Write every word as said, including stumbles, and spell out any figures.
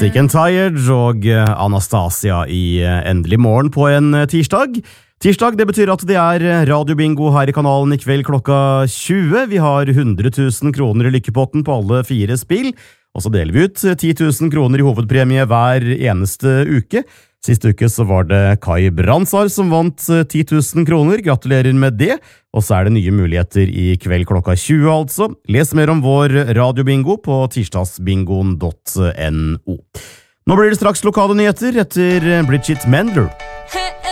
Sick and Tired og Anastasia i Endelig morgen på en tirsdag. Tirsdag, det betyr at det er radiobingo her i kanalen i kveld klokka tjue. Vi har hundre tusen kroner i lykkepotten på alle fire spill, og så deler vi ut ti tusen kroner i hovedpremie hver eneste uke. Siste uke så var det Kai Bransar som vant ti tusen kroner. Gratulerer med det. Og så er det nye muligheter i kveld klokka tjue altså. Les mer om vår radiobingo på tirsdagsbingoen punktum no. Nå blir det straks lokale nyheter etter Bridget Mendler.